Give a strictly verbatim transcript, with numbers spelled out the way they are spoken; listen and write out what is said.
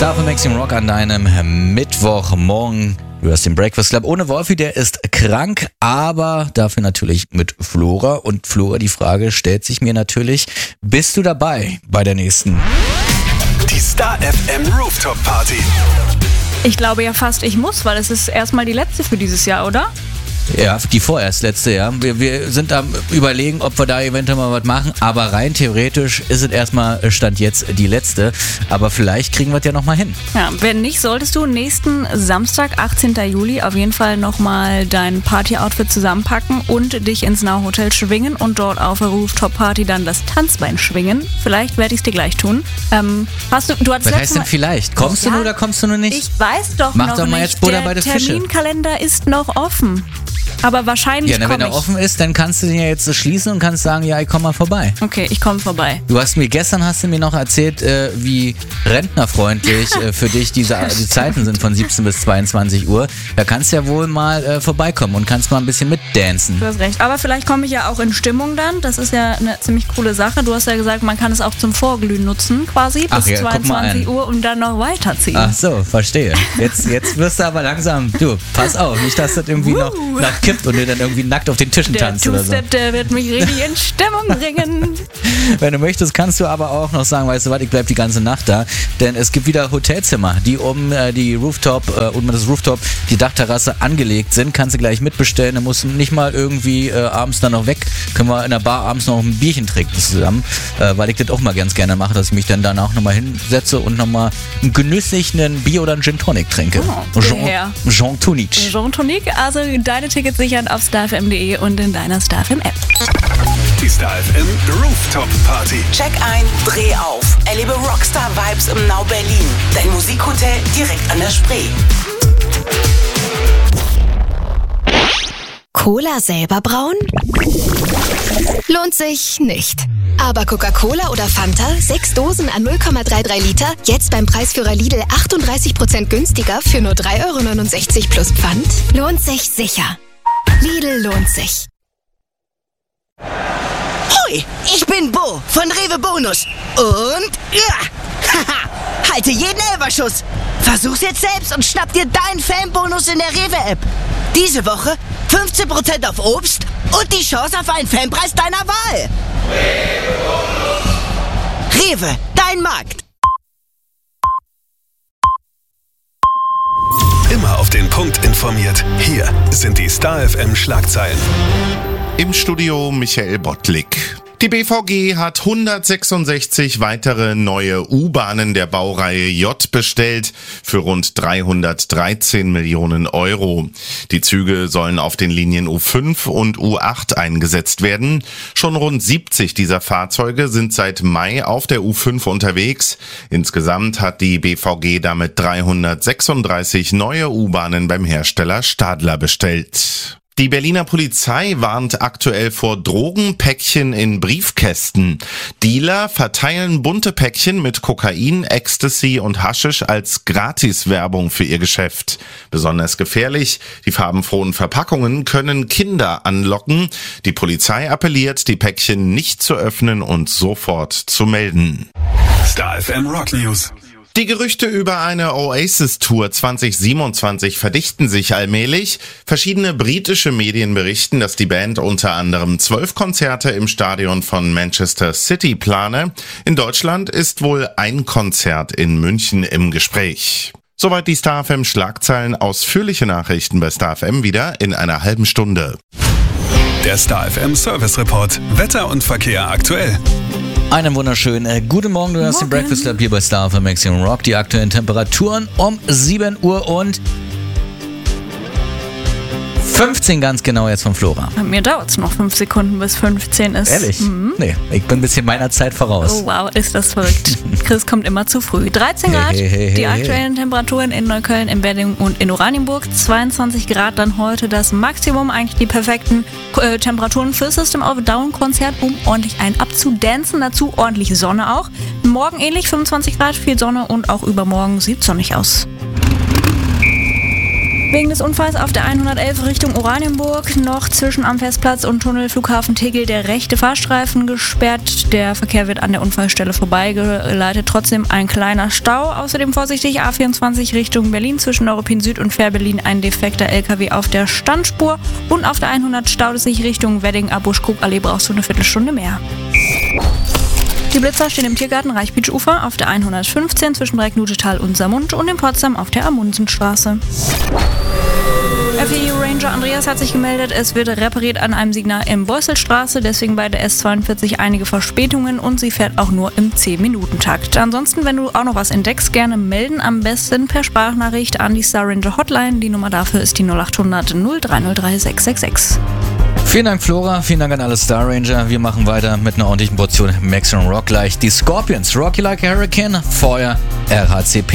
Star von Maximum Rock an deinem Mittwochmorgen. Du hörst den Breakfast Club ohne Wolfi, der ist krank, aber dafür natürlich mit Flora. Und Flora, die Frage stellt sich mir natürlich, bist du dabei bei der nächsten? Die Star F M Rooftop Party. Ich glaube ja fast, ich muss, weil es ist erstmal die letzte für dieses Jahr, oder? Ja, die vorerst letzte, ja. Wir, wir sind am Überlegen, ob wir da eventuell mal was machen, aber rein theoretisch ist es erstmal Stand jetzt die letzte, aber vielleicht kriegen wir es ja nochmal hin. Ja, wenn nicht, solltest du nächsten Samstag, achtzehnten Juli, auf jeden Fall nochmal dein Party-Outfit zusammenpacken und dich ins Now Hotel schwingen und dort auf der Rooftop-Party dann das Tanzbein schwingen. Vielleicht werde ich es dir gleich tun. Ähm, hast du, du was heißt denn vielleicht? Kommst ja, du nur oder kommst du nur nicht? Ich weiß doch Mach noch doch mal nicht. jetzt Butter Der bei den Fische. Terminkalender ist noch offen. Aber wahrscheinlich ja, na, komme wenn er ich. offen ist, dann kannst du den ja jetzt so schließen und kannst sagen, ja, ich komm mal vorbei. Okay, ich komme vorbei. Du hast mir gestern hast du mir noch erzählt, äh, wie rentnerfreundlich äh, für dich diese die Zeiten sind von siebzehn bis zweiundzwanzig Uhr. Da kannst du ja wohl mal äh, vorbeikommen und kannst mal ein bisschen mitdancen. Du hast recht. Aber vielleicht komme ich ja auch in Stimmung dann. Das ist ja eine ziemlich coole Sache. Du hast ja gesagt, man kann es auch zum Vorglühen nutzen, quasi Ach bis ja, zweiundzwanzig Uhr und dann noch weiterziehen. Ach so, verstehe. Jetzt, jetzt wirst du aber langsam, du, pass auf, nicht, dass das irgendwie noch, noch kippt und du dann irgendwie nackt auf den Tischen der tanzt oder so. Two-Step, der wird mich richtig in Stimmung bringen. Wenn du möchtest, kannst du aber auch noch sagen, weißt du was, ich bleib die ganze Nacht da, denn es gibt wieder Hotelzimmer, die um äh, die Rooftop, äh, um das Rooftop, die Dachterrasse angelegt sind, kannst du gleich mitbestellen, du musst nicht mal irgendwie äh, abends dann noch weg, können wir in der Bar abends noch ein Bierchen trinken zusammen, äh, weil ich das auch mal ganz gerne mache, dass ich mich dann danach nochmal hinsetze und nochmal einen genüsslichen Bier oder einen Gin Tonic trinke. Oh, Jean, Jean Tonic. Jean Tonic, also deine Tickets sichern auf star f m punkt de und in deiner Star F M App. Die Star F M Rooftop Party. Check ein, dreh auf. Erlebe Rockstar-Vibes im Now Berlin. Dein Musikhotel direkt an der Spree. Cola selber brauen? Lohnt sich nicht. Aber Coca-Cola oder Fanta, sechs Dosen an null Komma dreiunddreißig Liter, jetzt beim Preisführer Lidl achtunddreißig Prozent günstiger für nur drei Euro neunundsechzig plus Pfand? Lohnt sich sicher. Lidl lohnt sich. Hoi, ich bin Bo von Rewe Bonus. Und ja, haha, halte jeden Elferschuss. Versuch's jetzt selbst und schnapp dir deinen Fanbonus in der Rewe-App. Diese Woche fünfzehn Prozent auf Obst und die Chance auf einen Fanpreis deiner Wahl. Rewe Bonus. Rewe, dein Markt. Immer auf den Punkt informiert. Hier sind die Star F M Schlagzeilen. Im Studio Michael Bottlik. Die B V G hat hundertsechsundsechzig weitere neue U-Bahnen der Baureihe J bestellt für rund dreihundertdreizehn Millionen Euro. Die Züge sollen auf den Linien U fünf und U acht eingesetzt werden. Schon rund siebzig dieser Fahrzeuge sind seit Mai auf der U fünf unterwegs. Insgesamt hat die B V G damit dreihundertsechsunddreißig neue U-Bahnen beim Hersteller Stadler bestellt. Die Berliner Polizei warnt aktuell vor Drogenpäckchen in Briefkästen. Dealer verteilen bunte Päckchen mit Kokain, Ecstasy und Haschisch als Gratiswerbung für ihr Geschäft. Besonders gefährlich, die farbenfrohen Verpackungen können Kinder anlocken. Die Polizei appelliert, die Päckchen nicht zu öffnen und sofort zu melden. Star F M Rock News. Die Gerüchte über eine Oasis-Tour zwanzig siebenundzwanzig verdichten sich allmählich. Verschiedene britische Medien berichten, dass die Band unter anderem zwölf Konzerte im Stadion von Manchester City plane. In Deutschland ist wohl ein Konzert in München im Gespräch. Soweit die Star F M Schlagzeilen. Ausführliche Nachrichten bei Star F M wieder in einer halben Stunde. Der Star F M Service Report. Wetter und Verkehr aktuell. Einen wunderschönen äh, guten Morgen, du hast den Breakfast Club hier bei Star F M Maximum Rock. Die aktuellen Temperaturen um sieben Uhr und fünfzehn ganz genau jetzt von Flora. Bei mir dauert es noch fünf Sekunden, bis fünfzehn ist. Ehrlich? Mhm. Nee, ich bin ein bisschen meiner Zeit voraus. Oh wow, ist das verrückt. Chris kommt immer zu früh. dreizehn Grad, Hey, hey, hey, die hey, aktuellen Temperaturen in Neukölln, in Wedding und in Oranienburg. zweiundzwanzig Grad dann heute das Maximum, eigentlich die perfekten äh, Temperaturen für System of a Down Konzert, um ordentlich einen abzudancen. Dazu ordentlich Sonne auch. Morgen ähnlich, fünfundzwanzig Grad, viel Sonne und auch übermorgen sieht sonnig aus. Wegen des Unfalls auf der hundertelf Richtung Oranienburg noch zwischen am Festplatz und Tunnel Flughafen Tegel der rechte Fahrstreifen gesperrt. Der Verkehr wird an der Unfallstelle vorbeigeleitet. Trotzdem ein kleiner Stau. Außerdem vorsichtig A vierundzwanzig Richtung Berlin zwischen Neuruppin Süd und Fähr-Berlin ein defekter L K W auf der Standspur. Und auf der hundert staut es sich Richtung Wedding ab Buschkrug-Allee brauchst du eine Viertelstunde mehr. Die Blitzer stehen im Tiergarten Reichbeach-Ufer auf der hundertfünfzehn zwischen Recknutetal und Samund und in Potsdam auf der Amundsenstraße. F E U Ranger Andreas hat sich gemeldet, es wird repariert an einem Signal in Beusselstraße, deswegen bei der S zweiundvierzig einige Verspätungen und sie fährt auch nur im zehn Minuten Takt. Ansonsten, wenn du auch noch was entdeckst, gerne melden, am besten per Sprachnachricht an die Star Ranger Hotline. Die Nummer dafür ist die null acht hundert null drei null drei sechs sechs sechs. Vielen Dank, Flora. Vielen Dank an alle Star Ranger. Wir machen weiter mit einer ordentlichen Portion Maximum Rock gleich. Die Scorpions, Rocky Like a Hurricane, vorher R H C P.